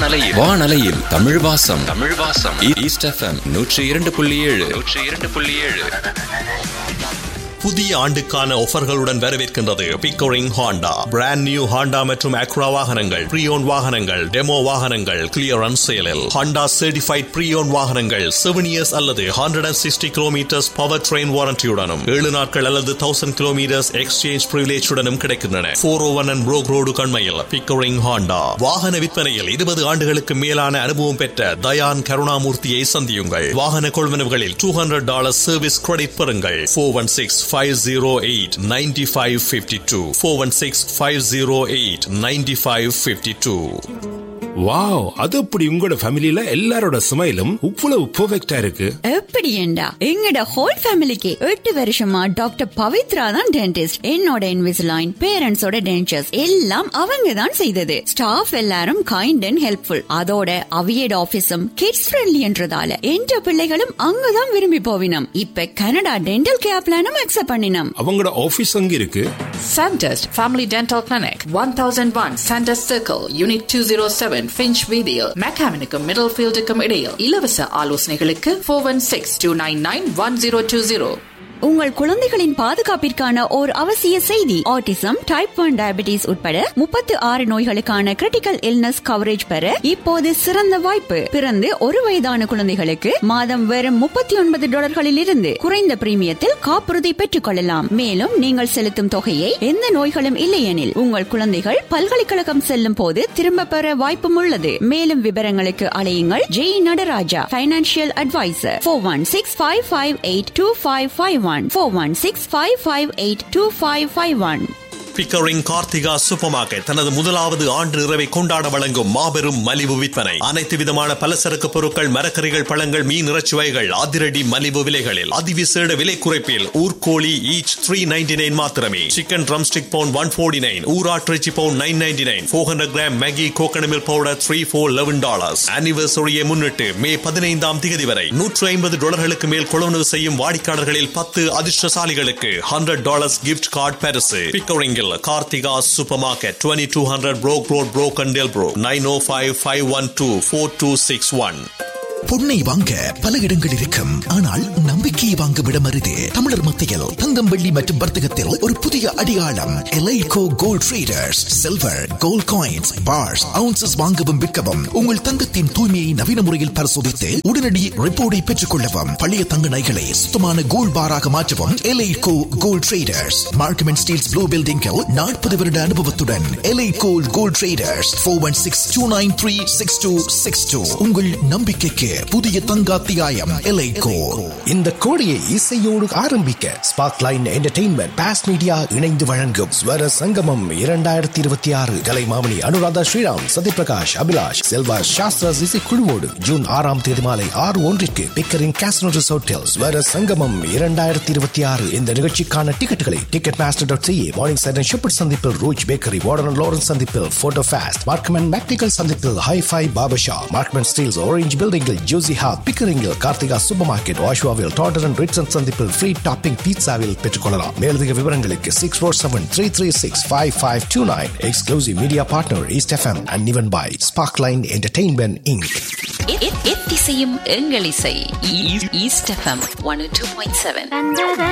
வானலையில் தமிழ் வாசம் east FM 102.7 புதிய ஆண்டுக்கான ஆஃபர்களுடன் வரவேற்கின்றது Pickering Honda. Brand new Honda மற்றும் அக்ரா வாகனங்கள், ப்ரீயோன் வாகனங்கள், டெமோ வாகனங்கள் கிளியரன்ஸ் சேலில். ஹாண்டா சர்டிஃபைட் ப்ரீயோன் வாகனங்கள் 7 years அல்லது 160 kilometers பவர் ட்ரெயின் வாரண்டியுடனும் 7 நாட்கள் அல்லது 1000 kilometers எக்ஸ்சேஞ்ச் பிரிவிலேஜுடனும் கிடைக்கின்றன. 401 and Brook Road கண்மையில் Pickering Honda. வாகன விற்பனையில் 20 ஆண்டுகளுக்கு மேலான அனுபவம் பெற்ற தயான் கருணாமூர்த்தியை சந்தியுங்கள். வாகன கொள்வனவுகளில் $200 சர்வீஸ் கிரெடிட் பெறுங்கள். 416-508-9552 416-508-9552. வாவ், அது அப்படி உங்களோட ஃபேமிலில எல்லாரோட ஸ்மைலும் இவ்வளவு பெர்ஃபெக்ட்டா இருக்கு. எப்படி ஏண்டா எங்கட ஹோல் ஃபேமிலிக்கு 8 வருஷமா டாக்டர் பவித்ரா தான் டென்டிஸ்ட். என்னோட இன்விசிலைன், பேரண்ட்ஸோட டென்டர்ஸ் எல்லாம் அவங்க தான் செய்தது. ஸ்டாஃப் எல்லாரும் கைண்ட் அண்ட் ஹெல்ப்ஃபுல். அதோட அவியட் ஆபீஸும் கிட்ஸ் ஃப்ரெண்ட்லி என்றதால என்ற பிள்ளைகளும் அங்கதான் விரும்பி போவினம். இப்ப கனடா டென்டல் கேர் பிளானும் அக்செப்ட் பண்ணினோம். அவங்களோட ஆபீஸ் அங்க இருக்கு. Sandest Family Dental Clinic, 1001 Sandest Circle, Unit 207, Finch Video, Mechanical Middlefield இடையில். இலவச ஆலோசனைகளுக்கு 416-299-1020. உங்கள் குழந்தைகளின் பாதுகாப்பிற்கான ஓர் அவசிய செய்தி. ஆட்டிசம், டைப் 1 டயபிட்டிஸ் உட்பட 36 நோய்களுக்கான கிரிட்டிக்கல் இல்னஸ் கவரேஜ் பெற இப்போது சிறந்த வாய்ப்பு. பிறந்து 1 வயதான குழந்தைகளுக்கு மாதம் வெறும் $39 இருந்து குறைந்த பிரீமியத்தில் காப்புறுதி பெற்றுக் கொள்ளலாம். மேலும் நீங்கள் செலுத்தும் தொகையை எந்த நோய்களும் இல்லையெனில் உங்கள் குழந்தைகள் பல்கலைக்கழகம் செல்லும் போது திரும்ப பெற வாய்ப்பும் உள்ளது. மேலும் விவரங்களுக்கு அழையுங்கள் Jai Nataraja, financial advisor. 416-558-2551 416-558-2551. Pickering Karthika super market தனது முதலாவது ஆண்டு இரவை கொண்டாட வழங்கும் மாபெரும் மலிவு விற்பனை. அனைத்து விதமான பலசரக்கு பொருட்கள், மரக்கறிகள், பழங்கள், மீன், இறைச்சி வகைகள் அதிரடி மலிவு விலைகளில். அதிவிசேட விலை குறைப்பில் ஊர்கோழி ஈச் $3.99 மாத்திரமே. Chicken drumstick bound $149, ஊராட்டிறைச்சி bound $9.99. 400 gram Maggi coconut milk powder $3 for $11. ஆனிவர்சரியை முன்னிட்டு மே 15 வரை $150 மேல் கொள்வனவு செய்யும் வாடிக்கையாளர்களில் 10 அதிர்ஷ்டசாலிகளுக்கு $100 கிஃப்ட் கார்டு பரிசு. Pickering Karthika Supermarket, 2200 Brook Road, Broken Delbro, 905-512-4261. பொன்னை வாங்க பல இடங்கள் இருக்கும். ஆனால் நம்பிக்கையை வாங்கும் இடம் அரிது. தமிழர் மத்தியில் தங்கம், வெள்ளி மற்றும் வர்த்தகத்தில் ஒரு புதிய அடையாளம். எலைகோ gold traders. Silver, gold coins, parse, ounces வாங்கவும் விற்கவும், உங்கள் தங்கத்தின் தூய்மையை நவீன முறையில் பரிசோதித்து உடனடி ரிப்போர்ட்டை பெற்றுக் கொள்ளவும், பழைய தங்க நகைகளை சுத்தமான கோல்ட் பாராக மாற்றவும். எலைகோ gold traders, Markham and Steeles blue பில்டிங்கில் 40 வருட அனுபவத்துடன் எலைகோ கோல்ட் ட்ரேடர்ஸ். 416-293-6262. உங்கள் நம்பிக்கைக்கு புதிய தங்காத்தியாயம் எலைகோ. இந்த கோடியை இசையோடு ஆரம்பிக்க ஸ்பார்க்லைன் என்டர்டெயின்மெண்ட் பாஸ் மீடியா இணைந்து வழங்கும் ஸ்வர சங்கமம் 2026. கலைமாமணி அனுராதா ஸ்ரீராம், சத்யபிரகாஷ், அபிலாஷ், செல்வா சாஸ்திராஸ் இசை குழுவோடு ஜூன் 6 மாலை 6:01 பிக்கரிங் கேசினோ ரிசார்ட்டில் ஸ்வர சங்கமம் 2026. இந்த நிகழ்ச்சிக்கான டிக்கெட்டுகளை ticketmaster.ca, மார்னிங் சைரன் ஷெப்பர்ட் சந்திப்பில் ரூச் பேக்கரி, வார்டன் லாரன்ஸ் சந்திப்பில் போட்டோ ஃபாஸ்ட், மார்க்மன் மேக்னிக்கல் சந்திப்பில் ஹைஃபை பாபஷா, மார்க்மன் ஸ்டீல்ஸ் ஆரஞ்ச் பில்டிங்கில் Joshi hop, பிக்கரிங்கில் Karthika super market, வாஷுவாவில் daughter and ரிட்சன் சந்திப்பில் ஃப்ரீ டாப்பிங் பீட்சாவில் பெற்றுக்கொள்ளலாம். மேலதிக விவரங்களுக்கு 647-336-5529. Exclusive media partner east FM and நிவன் by Sparkline entertainment Inc. எத்திசையும் எங்கள் இசை ஈஸ்ட் எஃப்எம் 102.7.